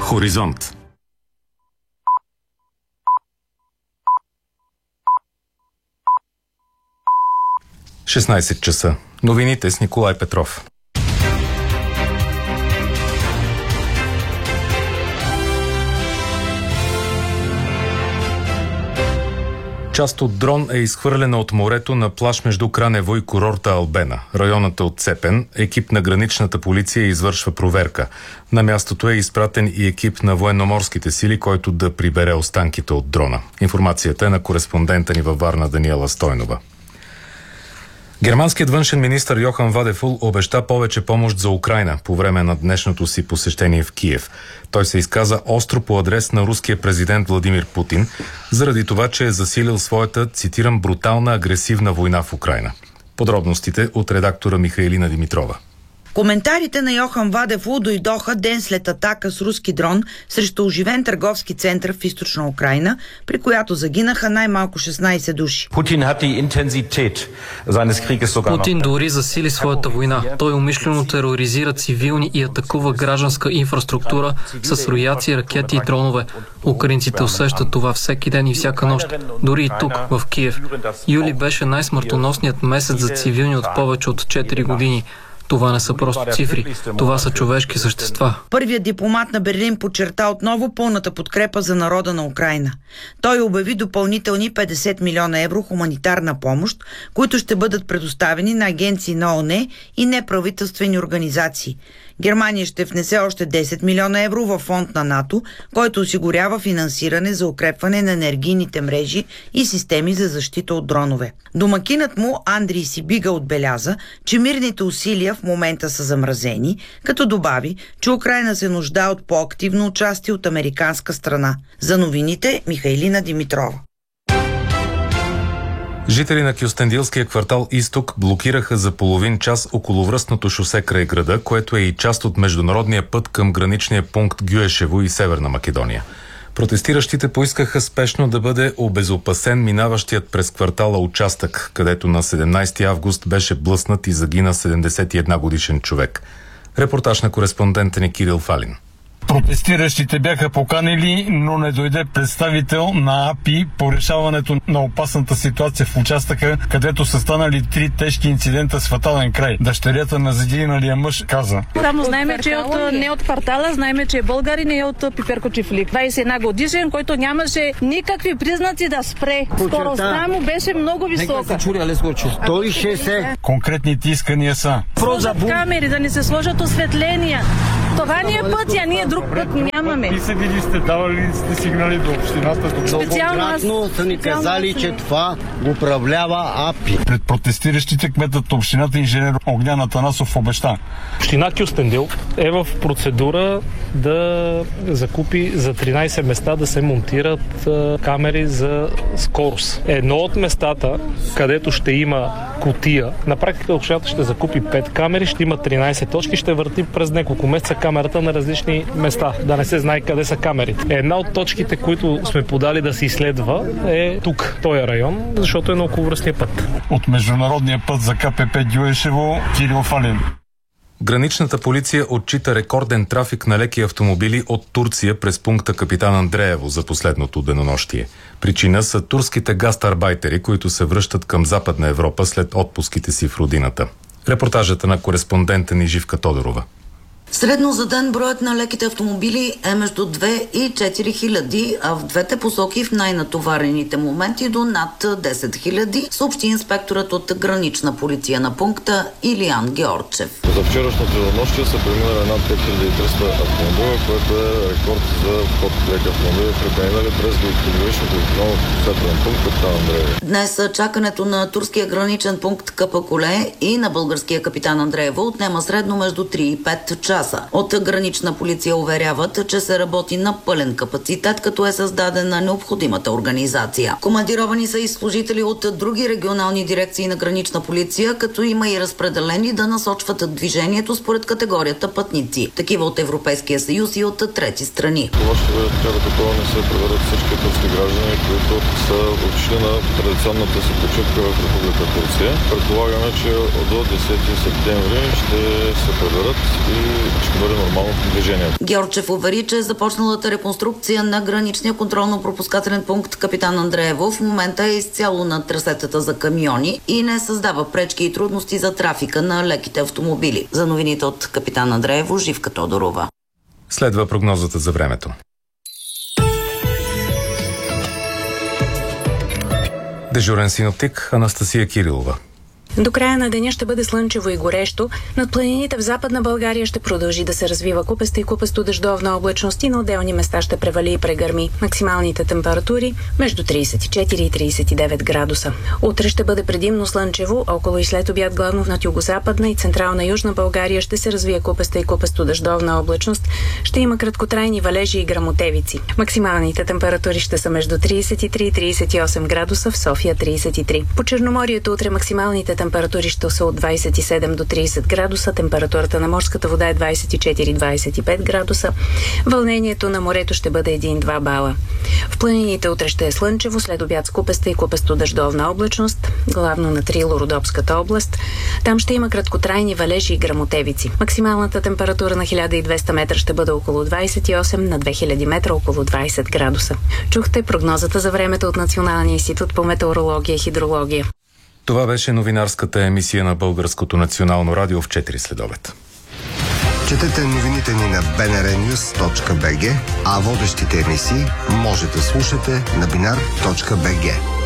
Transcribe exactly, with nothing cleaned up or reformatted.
Хоризонт. шестнайсет часа. Новините с Николай Петров. Част от дрон е изхвърлена от морето на плаж между Кранево и курорта Албена. Районът е отцепен. Екип на граничната полиция извършва проверка. На мястото е изпратен и екип на военноморските сили, който да прибере останките от дрона. Информацията е на кореспондента ни във Варна Даниела Стойнова. Германският външен министър Йохан Вадефул обеща повече помощ за Украйна по време на днешното си посещение в Киев. Той се изказа остро по адрес на руския президент Владимир Путин, заради това, че е засилил своята, цитирам, брутална агресивна война в Украйна. Подробностите от редактора Михаилина Димитрова. Коментарите на Йохан Вадефул дойдоха ден след атака с руски дрон срещу оживен търговски център в източна Украйна, при която загинаха най-малко шестнайсет души. Путин дори засили своята война. Той умишлено тероризира цивилни и атакува гражданска инфраструктура с рояци, ракети и дронове. Украинците усещат това всеки ден и всяка нощ, дори и тук, в Киев. Юли беше най-смъртоносният месец за цивилни от повече от четири години. Това не са просто цифри, това са човешки същества. Първият дипломат на Берлин подчерта отново пълната подкрепа за народа на Украйна. Той обяви допълнителни петдесет милиона евро хуманитарна помощ, които ще бъдат предоставени на агенции на ООН и неправителствени организации. Германия ще внесе още десет милиона евро във фонд на НАТО, който осигурява финансиране за укрепване на енергийните мрежи и системи за защита от дронове. Домакинът му Андрий Сибига отбеляза, че мирните усилия в момента са замразени, като добави, че Украйна се нуждае от по-активно участие от американска страна. За новините Михаилина Димитрова. Жители на Кюстендилския квартал Изток блокираха за половин час околовръстното шосе край града, което е и част от международния път към граничния пункт Гюешево и Северна Македония. Протестиращите поискаха спешно да бъде обезопасен минаващият през квартала участък, където на седемнайсети август беше блъснат и загина седемдесет и една годишен човек. Репортаж на кореспондента ни Кирил Фалин. Протестиращите бяха поканили, но не дойде представител на АПИ по решаването на опасната ситуация в участъка, където са станали три тежки инцидента с фатален край. Дъщерята на загиналия мъж каза: Само знаем, че е от, не от квартала, знаем, че е българин и е от Пиперко Чифлик. двайсет и една годишен, който нямаше никакви признаци да спре. Скоростта му беше много висока. сто и шейсет. Конкретните искания са: сложат камери, да не се сложат осветления. Това ни е пътя, ние друг път нямаме. Писали сте, давали сте сигнали до общината? Многократно са ни казали, че това го управлява АПИ. Пред протестиращите кметът общината инженер Огнян Атанасов обеща: Община Кюстендил е в процедура да закупи за тринайсет места да се монтират камери за скорост. Едно от местата, където ще има кутия, на практика общината ще закупи пет камери, ще има тринайсет точки, ще върти през няколко месеца камерата на различни места, да не се знае къде са камерите. Една от точките, които сме подали да се изследва, е тук, този район, защото е на околовръстния път. От международния път за КПП Гюешево, Кирил Фалин. Граничната полиция отчита рекорден трафик на леки автомобили от Турция през пункта Капитан Андреево за последното денонощие. Причина са турските гастарбайтери, които се връщат към Западна Европа след отпуските си в родината. Репортажът на кореспондента ни Живка Тодорова. Средно за ден броят на леките автомобили е между две и четири хиляди, а в двете посоки в най-натоварените моменти до над десет хиляди, съобщи инспекторът от гранична полиция на пункта Илиян Георгчев. За вчерашното денонощие са преминали над пет хиляди и триста автомобила, което е рекорд за вход в леки автомобили, преминали през граничното контролно-пропускателен пункт Капитан Андреево. Днес чакането на турския граничен пункт Капакуле и на българския Капитан Андреево отнема средно между три и пет часа. От гранична полиция уверяват, че се работи на пълен капацитет, като е създадена необходимата организация. Командировани са и служители от други регионални дирекции на гранична полиция, като има и разпределени да насочват движението според категорията пътници. Такива от Европейския съюз и от трети страни. Това ще бъде така, докато не се проверят всички турски граждани, които са отишли на традиционната си почивка в Република Турция. Предполагаме, че до десети септември ще се проверят и ще бъде нормално движение. Георчев увери, че започналата реконструкция на граничния контролно-пропускателен пункт Капитан Андреево в момента е изцяло на трасетата за камиони и не създава пречки и трудности за трафика на леките автомобили. За новините от Капитан Андреево, Живка Тодорова. Следва прогнозата за времето. Дежурен синоптик Анастасия Кирилова. До края на деня ще бъде слънчево и горещо. Над планините в Западна България ще продължи да се развива купеста и купесто дъждовна облачност и на отделни места ще превали и прегърми. Максималните температури между трийсет и четири и трийсет и девет градуса. Утре ще бъде предимно слънчево, около и след обяд главно над югозападна и централна Южна България ще се развие купеста и купесто дъждовна облачност. Ще има краткотрайни валежи и гръмотевици. Максималните температури ще са между трийсет и три и трийсет и осем градуса, в София трийсет и три. По Черноморието утре максималните температури ще са от двийсет и седем до трийсет градуса, температурата на морската вода е двийсет и четири до двийсет и пет градуса, вълнението на морето ще бъде един-два бала. В планините утре ще е слънчево, след обяд с купеста и купесто дъждовна облачност, главно на Трило-Родопската област. Там ще има краткотрайни валежи и гръмотевици. Максималната температура на хиляда и двеста метра ще бъде около двийсет и осем, на две хиляди метра около двийсет градуса. Чухте прогнозата за времето от Националния институт по метеорология и хидрология. Това беше новинарската емисия на Българското национално радио в четири следобед. Четете новините ни на би ен ар нюз точка би джи, а водещите емисии може да слушате на бинар точка би джи.